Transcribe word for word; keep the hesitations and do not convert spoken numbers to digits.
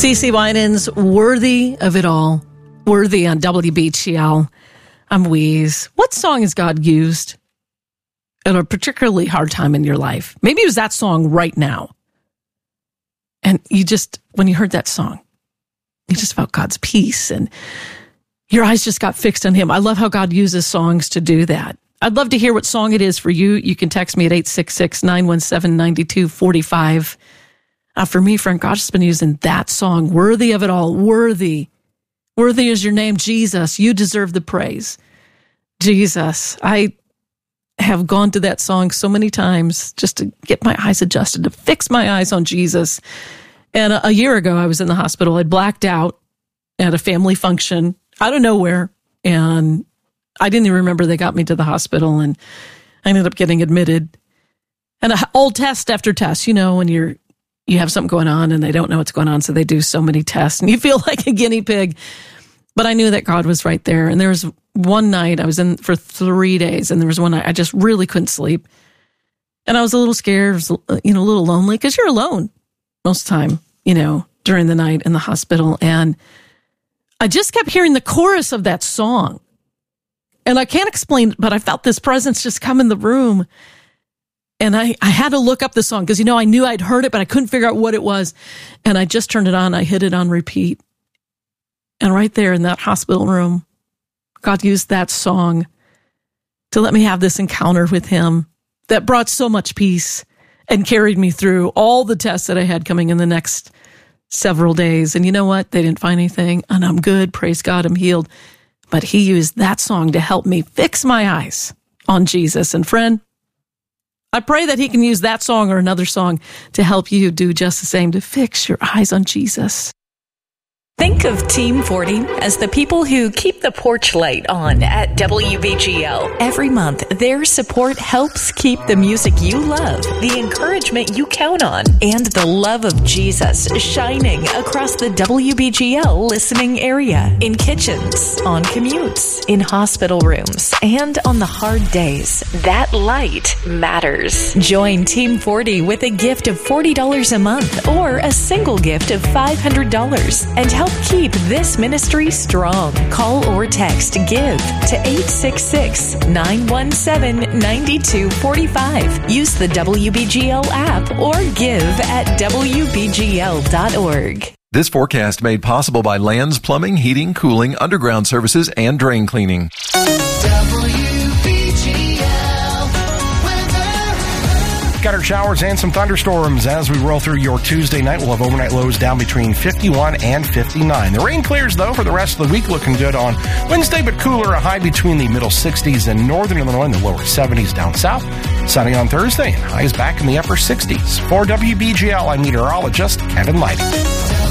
CeCe Winans, Worthy of It All. Worthy on W B G L. I'm Wheeze. What song has God used at a particularly hard time in your life? Maybe it was that song right now. And you just, when you heard that song, you just felt God's peace and your eyes just got fixed on him. I love how God uses songs to do that. I'd love to hear what song it is for you. You can text me at eight six six, nine one seven, nine two four five. Uh, for me, friend, God's just been using that song, Worthy of It All, worthy. Worthy is your name, Jesus. You deserve the praise. Jesus. I have gone to that song so many times just to get my eyes adjusted, to fix my eyes on Jesus. And a, a year ago, I was in the hospital. I'd blacked out at a family function out of nowhere. And I didn't even remember they got me to the hospital. And I ended up getting admitted. And a, all test after test, you know, when you're you have something going on and they don't know what's going on, so they do so many tests and you feel like a guinea pig. But I knew that God was right there. And there was one night, I was in for three days, and there was one night I just really couldn't sleep. And I was a little scared, was, you know, a little lonely, because you're alone most of the time, you know, during the night in the hospital. And I just kept hearing the chorus of that song. And I can't explain it, but I felt this presence just come in the room. And I, I had to look up the song because, you know, I knew I'd heard it, but I couldn't figure out what it was. And I just turned it on. I hit it on repeat. And right there in that hospital room, God used that song to let me have this encounter with him that brought so much peace and carried me through all the tests that I had coming in the next several days. And you know what? They didn't find anything, and I'm good. Praise God, I'm healed. But he used that song to help me fix my eyes on Jesus. And friend, I pray that he can use that song or another song to help you do just the same, to fix your eyes on Jesus. Think of Team forty as the people who keep the porch light on at W B G L. Every month, their support helps keep the music you love, the encouragement you count on, and the love of Jesus shining across the W B G L listening area, in kitchens, on commutes, in hospital rooms, and on the hard days. That light matters. Join Team forty with a gift of forty dollars a month or a single gift of five hundred dollars and help keep this ministry strong. Call or text GIVE to eight six six, nine one seven, nine two four five. Use the W B G L app or give at W B G L dot org. This forecast made possible by Lands Plumbing, Heating, Cooling, Underground Services, and Drain Cleaning. Scattered showers and some thunderstorms as we roll through your Tuesday night. We'll have overnight lows down between fifty-one and fifty-nine. The rain clears, though, for the rest of the week. Looking good on Wednesday, but cooler. A high between the middle sixties in northern Illinois and the lower seventies down south. Sunny on Thursday, and highs back in the upper sixties. For W B G L, I'm meteorologist Kevin Lighty.